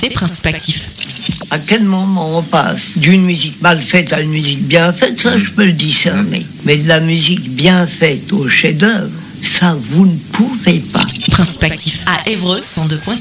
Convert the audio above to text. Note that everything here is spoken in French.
écoutez Principe Actif. À quel moment on passe d'une musique mal faite à une musique bien faite, ça je peux le discerner. Mais de la musique bien faite au chef-d'œuvre, ça vous ne pouvez pas. Principe Actif à Évreux, 102.4.